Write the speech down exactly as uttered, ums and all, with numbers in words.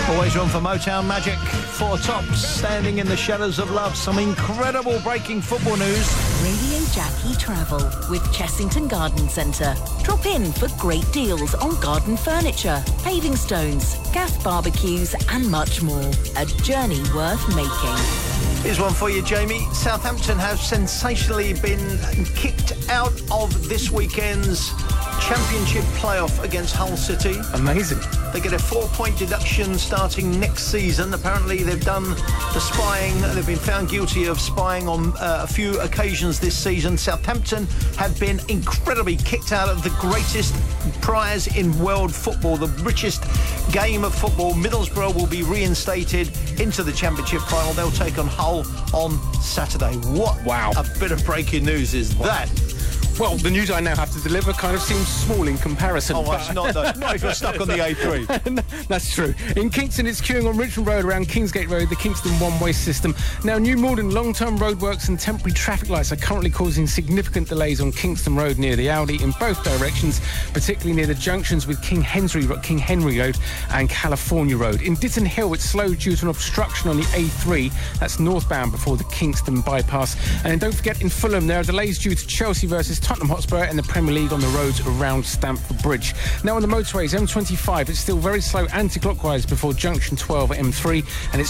Always room for Motown Magic. Four tops standing in the shadows of love. Some incredible breaking football news. Radio Jackie Travel with Chessington Garden Centre. Drop in for great deals on garden furniture, paving stones, gas barbecues and much more. A journey worth making. Here's one for you, Jamie. Southampton have sensationally been kicked out of this weekend's Championship playoff against Hull City. Amazing. They get a four-point deduction starting next season. Apparently they've done the spying. They've been found guilty of spying on uh, a few occasions this season. Southampton have been incredibly kicked out of the greatest prize in world football, the richest game of football. Middlesbrough will be reinstated into the Championship final. They'll take on Hull on Saturday. What wow. a bit of breaking news is wow. that. Well, the news I now have to deliver kind of seems small in comparison. Oh, well, it's not, though. Not if you're stuck on the A three. That's true. In Kingston, it's queuing on Richmond Road around Kingsgate Road, the Kingston one-way system. Now, New Malden long-term roadworks and temporary traffic lights are currently causing significant delays on Kingston Road near the Aldi in both directions, particularly near the junctions with King Henry, King Henry Road and California Road. In Ditton Hill, it's slow due to an obstruction on the A three. That's northbound before the Kingston bypass. And don't forget, in Fulham, there are delays due to Chelsea versus Tottenham Hotspur in the Premier League on the roads around Stamford Bridge. Now on the motorways, M twenty-five, it's still very slow anti-clockwise before junction twelve at M three, and it's